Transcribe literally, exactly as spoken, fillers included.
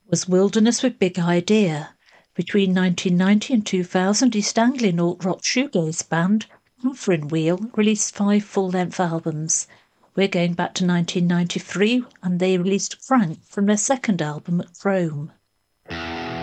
was Wilderness with Big Idea. Between nineteen ninety and two thousand, East Anglian alt-rock shoegaze band Catherine Wheel released five full-length albums. We're going back to nineteen ninety-three, and they released Frank from their second album, Chrome.